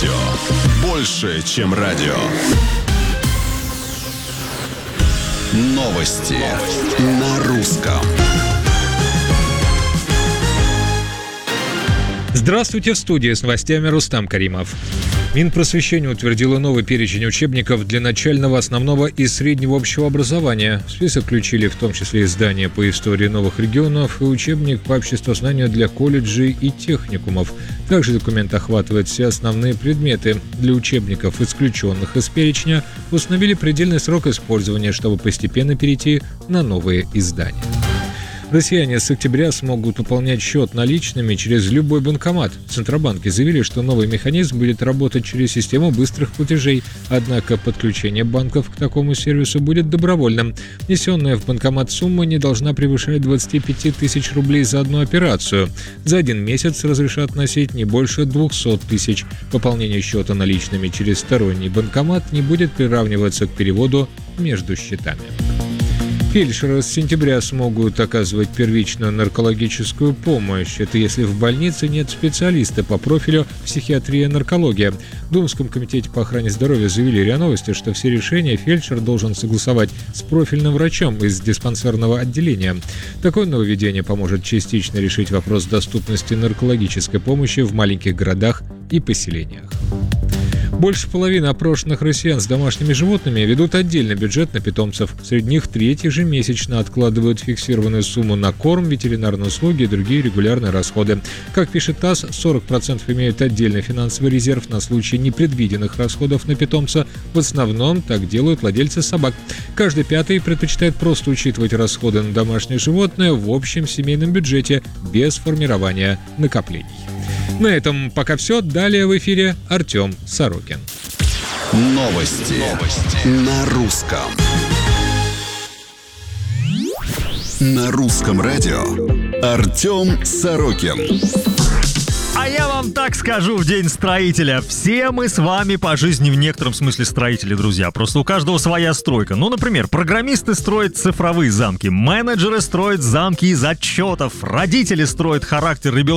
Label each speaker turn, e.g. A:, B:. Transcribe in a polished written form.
A: Радио. Больше, чем радио. Новости на русском.
B: Здравствуйте, в студии с новостями Рустам Каримов. Минпросвещение утвердило новый перечень учебников для начального, основного и среднего общего образования. В список включили в том числе издания по истории новых регионов и учебник по обществознанию для колледжей и техникумов. Также документ охватывает все основные предметы. Для учебников, исключенных из перечня, установили предельный срок использования, чтобы постепенно перейти на новые издания. Россияне с октября смогут пополнять счет наличными через любой банкомат. В Центробанке заявили, что новый механизм будет работать через систему быстрых платежей, однако подключение банков к такому сервису будет добровольным. Внесенная в банкомат сумма не должна превышать 25 тысяч рублей за одну операцию. За один месяц разрешат носить не больше 200 тысяч. Пополнение счета наличными через сторонний банкомат не будет приравниваться к переводу между счетами. Фельдшеры с сентября смогут оказывать первичную наркологическую помощь. Это если в больнице нет специалиста по профилю психиатрия и наркология. В Думском комитете по охране здоровья заявили РИА Новости, что все решения фельдшер должен согласовать с профильным врачом из диспансерного отделения. Такое нововведение поможет частично решить вопрос доступности наркологической помощи в маленьких городах и поселениях. Больше половины опрошенных россиян с домашними животными ведут отдельный бюджет на питомцев. Среди них треть ежемесячно откладывают фиксированную сумму на корм, ветеринарные услуги и другие регулярные расходы. Как пишет ТАСС, 40% имеют отдельный финансовый резерв на случай непредвиденных расходов на питомца. В основном так делают владельцы собак. Каждый пятый предпочитает просто учитывать расходы на домашнее животное в общем семейном бюджете без формирования накоплений. На этом пока все. Далее в эфире Артем Сорокин.
A: Новости на русском. На русском радио Артем Сорокин.
C: А я вам так скажу в День строителя. Все мы с вами по жизни в некотором смысле строители, друзья. Просто у каждого своя стройка. Ну, например, программисты строят цифровые замки, менеджеры строят замки из отчетов, родители строят характер ребенка